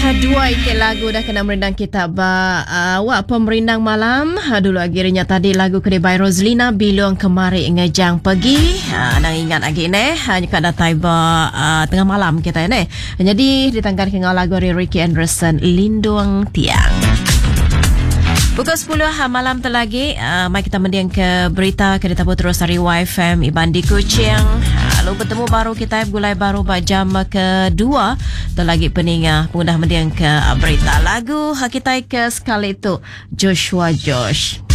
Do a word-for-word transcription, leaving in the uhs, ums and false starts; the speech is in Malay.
Dua ikut lagu dah kena merendang kita ba uh, awak pemerindang malam. Ha, dulu akhirnya tadi lagu kedai Roslina Bilong Kemari Ngejang Pergi. Ha, nang ingat lagi ni hanya kada taiba uh, tengah malam kita ni. Jadi ditangkan dengan lagu dari Ricky Anderson Lindung Tiang. Pukul sepuluh malam terlagi, uh, mari kita mendiang ke berita kereta terus dari Y F M Iban di Kuching. Lalu bertemu baru kita gulai baru pada jam kedua. Terlagi peninga mudah mendiang ke berita lagu kita ke sekali itu Joshua Josh.